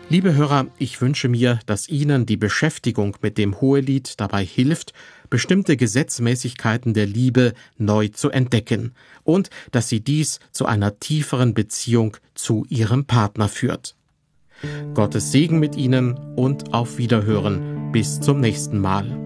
Liebe Hörer, ich wünsche mir, dass Ihnen die Beschäftigung mit dem Hohelied dabei hilft, bestimmte Gesetzmäßigkeiten der Liebe neu zu entdecken und dass Sie dies zu einer tieferen Beziehung zu Ihrem Partner führt. Gottes Segen mit Ihnen und auf Wiederhören. Bis zum nächsten Mal.